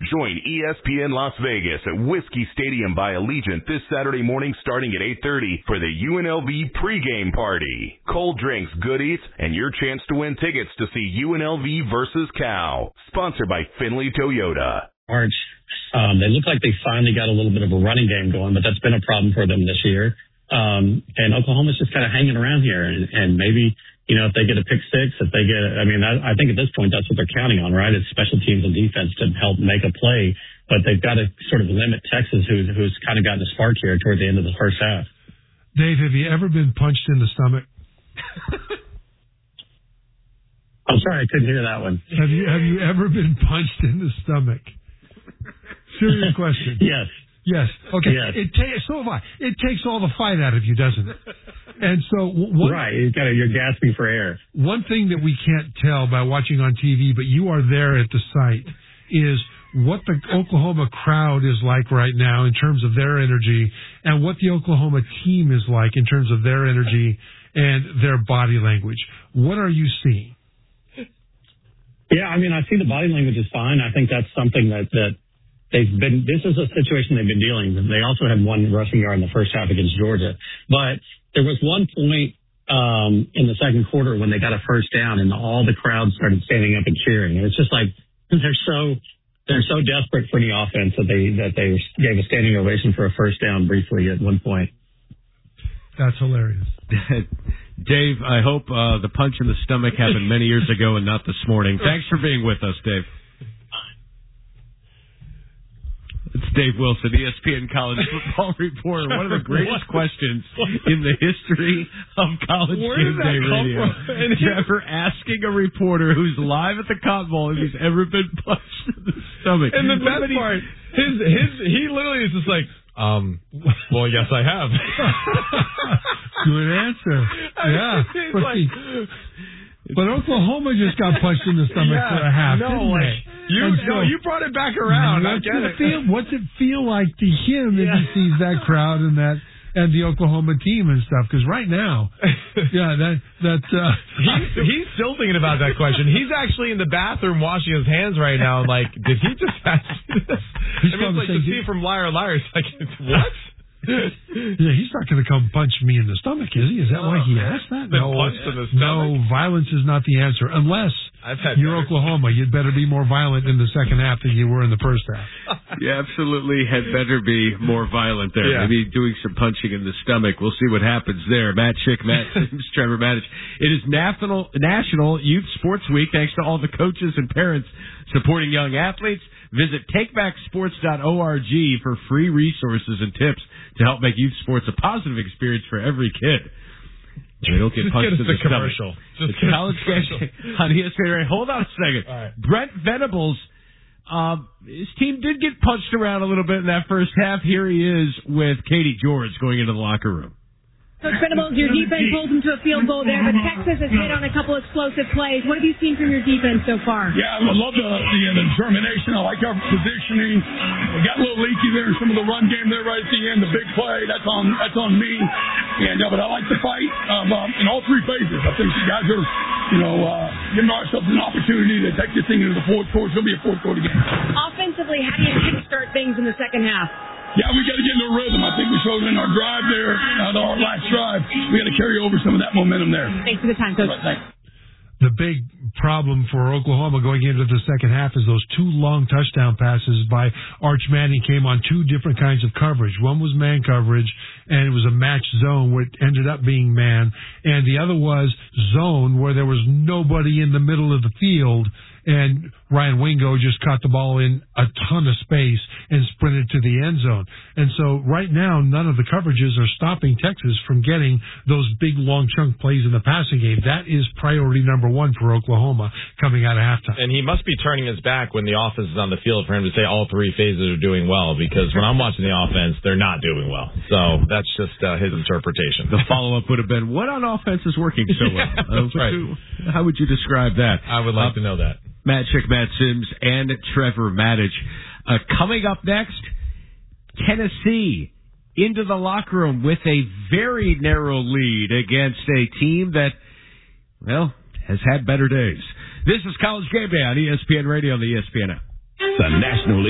Join ESPN Las Vegas at Whiskey Stadium by Allegiant this Saturday morning starting at 8:30 for the UNLV pregame party. Cold drinks, good eats, and your chance to win tickets to see UNLV versus Cal. Sponsored by Finley Toyota. March, they look like they finally got a little bit of a running game going, but that's been a problem for them this year. And Oklahoma's just kind of hanging around here, and maybe, if they get a pick six, I think at this point that's what they're counting on, right? It's special teams and defense to help make a play, but they've got to sort of limit Texas, who's kind of gotten a spark here toward the end of the first half. Dave, have you ever been punched in the stomach? I'm sorry, I couldn't hear that one. Have you ever been punched in the stomach? Serious question. Yes. Yes. Okay. Yes. So have I. It takes all the fight out of you, doesn't it? And so, right. You're gasping for air. One thing that we can't tell by watching on TV, but you are there at the site, is what the Oklahoma crowd is like right now in terms of their energy, and what the Oklahoma team is like in terms of their energy and their body language. What are you seeing? Yeah, I see the body language is fine. I think that's something that this is a situation they've been dealing with. They also had one rushing yard in the first half against Georgia. But there was one point in the second quarter when they got a first down and all the crowd started standing up and cheering. And it's just like they're so desperate for the offense that they gave a standing ovation for a first down briefly at one point. That's hilarious. Dave, I hope the punch in the stomach happened many years ago and not this morning. Thanks for being with us, Dave. It's Dave Wilson, ESPN college football reporter. One of the greatest questions in the history of college game day radio. And Trevor asking a reporter who's live at the Cotton Bowl if he's ever been punched in the stomach. And the best part, he literally is just like, well, yes, I have. Good answer. Yeah. But Oklahoma just got punched in the stomach for a half, didn't they? You brought it back around. What's it feel like to him if he sees that crowd and the Oklahoma team and stuff? Because right now, he's still thinking about that question. He's actually in the bathroom washing his hands right now. Like, did he just ask this? It's like the scene from Liar Liar. It's like, what? Yeah, he's not going to come punch me in the stomach, is he? Is that why he asked that? No, violence is not the answer. Unless you're Oklahoma, you'd better be more violent in the second half than you were in the first half. You absolutely had better be more violent there. Yeah. Maybe doing some punching in the stomach. We'll see what happens there. Matt Schick, Matt Sims, Trevor Matich. It is National Youth Sports Week. Thanks to all the coaches and parents supporting young athletes. Visit takebacksports.org for free resources and tips to help make youth sports a positive experience for every kid. They don't get punched in the commercial. It's college game on ESPN. Hold on a second. Right. Brent Venables, his team did get punched around a little bit in that first half. Here he is with Katie George going into the locker room. Coach Venables, your defense holds them to a field goal there, but Texas has hit on a couple explosive plays. What have you seen from your defense so far? Yeah, I love the determination. I like our positioning. We got a little leaky there in some of the run game there right at the end. The big play, that's on me. And but I like the fight in all three phases. I think the guys are, giving ourselves an opportunity to take this thing into the fourth quarter. It's going to be a fourth quarter game. Offensively, how do you kickstart things in the second half? Yeah, we got to get in a rhythm. I think we showed it in our drive there, our last drive. We got to carry over some of that momentum there. Thanks for the time, Coach. Right, thanks. The big problem for Oklahoma going into the second half is those two long touchdown passes by Arch Manning came on two different kinds of coverage. One was man coverage, and it was a match zone where it ended up being man, and the other was zone where there was nobody in the middle of the field, and Ryan Wingo just caught the ball in a ton of space and sprinted to the end zone. And so right now, none of the coverages are stopping Texas from getting those big, long chunk plays in the passing game. That is priority number one for Oklahoma coming out of halftime. And he must be turning his back when the offense is on the field for him to say all three phases are doing well, because when I'm watching the offense, they're not doing well. So that's just his interpretation. The follow-up would have been, what on offense is working so well? That's right. How would you describe that? I would like to know that. Matt Schick, Matt Sims, and Trevor Matich. Coming up next, Tennessee into the locker room with a very narrow lead against a team that, well, has had better days. This is College Game Day on ESPN Radio and the ESPN app. The National